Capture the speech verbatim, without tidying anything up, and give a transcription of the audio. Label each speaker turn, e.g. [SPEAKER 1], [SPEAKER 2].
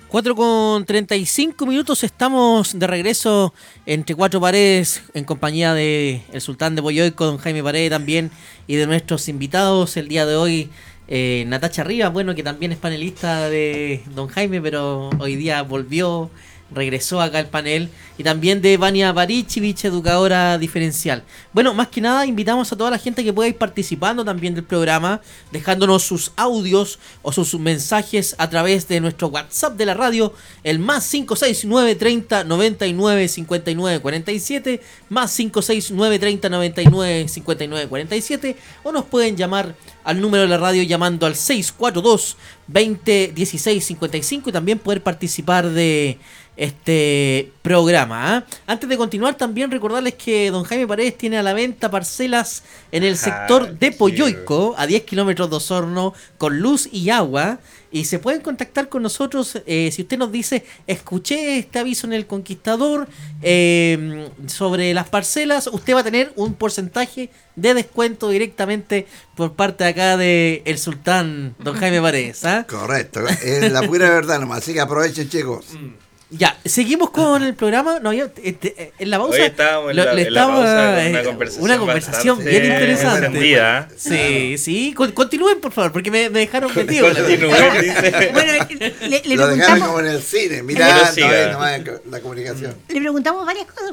[SPEAKER 1] cuatro con treinta y cinco minutos, estamos de regreso entre cuatro paredes en compañía de el Sultán de Boyoico, don Jaime Paredes también, y de nuestros invitados el día de hoy, eh, Natacha Rivas, bueno, que también es panelista de don Jaime, pero hoy día volvió, regresó acá al panel, y también de Vania Barichevich, educadora diferencial. Bueno, más que nada invitamos a toda la gente que pueda ir participando también del programa, dejándonos sus audios o sus mensajes a través de nuestro WhatsApp de la radio, el más cinco seis nueve treinta noventa y nueve cincuenta y nueve cuarenta y siete, más cinco seis nueve treinta noventa y nueve cincuenta y nueve cuarenta y siete, o nos pueden llamar al número de la radio llamando al seis cuatro dos veinte dieciséis cincuenta y cinco, y también poder participar de este programa, ¿eh? Antes de continuar, también recordarles que don Jaime Paredes tiene a la venta parcelas en el sector de Poyoico, a diez kilómetros de Osorno, con luz y agua, y se pueden contactar con nosotros eh, si usted nos dice: escuché este aviso en El Conquistador eh, sobre las parcelas, usted va a tener un porcentaje de descuento directamente por parte de acá de el Sultán, don Jaime Paredes, ¿eh?
[SPEAKER 2] Correcto, es la pura verdad nomás, así que aprovechen, chicos.
[SPEAKER 1] Ya, seguimos con el programa. No, yo, este, en la pausa.
[SPEAKER 3] Hoy estábamos en
[SPEAKER 1] lo,
[SPEAKER 3] la,
[SPEAKER 1] le
[SPEAKER 3] en la
[SPEAKER 1] estaba,
[SPEAKER 3] pausa con
[SPEAKER 1] eh,
[SPEAKER 3] una conversación,
[SPEAKER 1] una conversación bien interesante.
[SPEAKER 3] Encendida.
[SPEAKER 1] Sí, sí. Con, continúen, por favor, porque me, me dejaron metido.
[SPEAKER 3] Continúen, dice.
[SPEAKER 4] Bueno, le, le
[SPEAKER 2] Lo dejaron
[SPEAKER 4] preguntamos,
[SPEAKER 2] como en el cine, mirá,
[SPEAKER 3] Pero
[SPEAKER 2] no
[SPEAKER 3] siga.
[SPEAKER 2] es nomás la comunicación.
[SPEAKER 4] le preguntamos varias cosas.